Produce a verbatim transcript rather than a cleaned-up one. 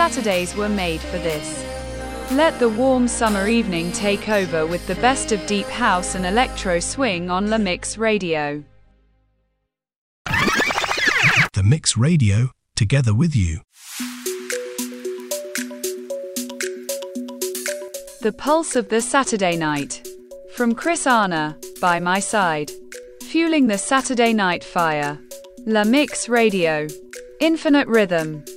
Saturdays were made for this. Let the warm summer evening take over with the best of deep house and electro swing on La Mix Radio. The Mix Radio, together with you. The Pulse of the Saturday Night. From Chris Arna, By My Side. Fueling the Saturday night fire. La Mix Radio. Infinite rhythm.